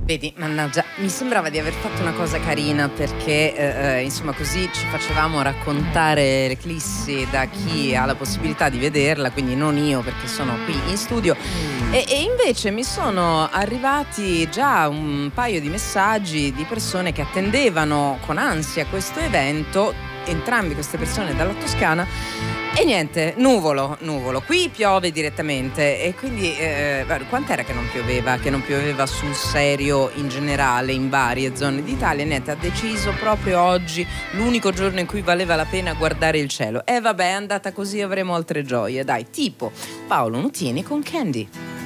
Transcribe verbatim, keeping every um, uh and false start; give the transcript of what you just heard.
Vedi, mannaggia, mi sembrava di aver fatto una cosa carina perché eh, insomma così ci facevamo raccontare l'eclissi da chi ha la possibilità di vederla, quindi non io perché sono qui in studio. E, e invece mi sono arrivati già un paio di messaggi di persone che attendevano con ansia questo evento, entrambi queste persone dalla Toscana. E niente, nuvolo, nuvolo. Qui piove direttamente e quindi eh, quant'era che non pioveva? Che non pioveva sul serio in generale in varie zone d'Italia. Niente, ha deciso proprio oggi, l'unico giorno in cui valeva la pena guardare il cielo. E vabbè, è andata così, avremo altre gioie. Dai, tipo Paolo Nutini con Candy.